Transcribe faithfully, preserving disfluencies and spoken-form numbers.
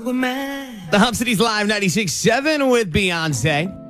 The Hub City's Live ninety-six point seven with Beyonce.